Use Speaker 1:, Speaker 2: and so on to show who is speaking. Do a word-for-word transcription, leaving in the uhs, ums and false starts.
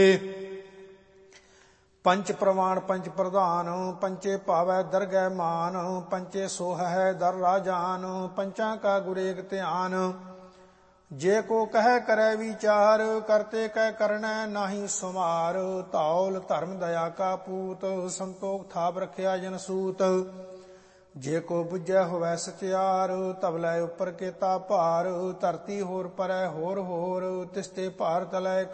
Speaker 1: ਪੰਚ ਪ੍ਰਵਾਨ ਪੰਚ ਪ੍ਰਧਾਨ, ਪੰਚੇ ਭਾਵੈ ਦਰਗਹਿ ਮਾਨ, ਪੰਚੇ ਸੋਹੈ ਦਰ ਰਾਜਾਨ, ਪੰਚਾਂ ਕਾ ਗੁਰੇਗ ਧਿਆਨ। ਜੇ ਕੋ ਕਹਿ ਕਰੈ ਵਿਚਾਰ, ਕਰਤੇ ਕਹਿ ਕਰਨੈ ਨਾਹੀ ਸੁਮਾਰ। ਧੌਲ ਧਰਮ ਦਇਆ ਕਾ ਪੂਤ, ਸੰਤੋਖ ਥਾਪ ਰਖਿਆ ਜਨ ਸੂਤ। ਜੇ ਕੋ ਬੁਝੈ ਹੋਵੈ ਸਚਿਆਰ, ਤਬਲੇ ਉੱਪਰ ਕੇਤਾ ਭਾਰ। ਧਰਤੀ ਹੋਰ ਪਰੈ ਹੋਰ ਹੋਰ, ਤਿਸਤੇ ਭਾਰ ਤਲੈ